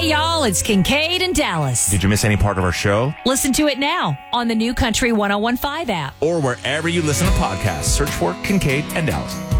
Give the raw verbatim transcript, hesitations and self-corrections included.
Hey, y'all, it's Kincaid in Dallas. Did you miss any part of our show? Listen to it now on the new Country ten fifteen app. Or wherever you listen to podcasts. Search for Kincaid and Dallas.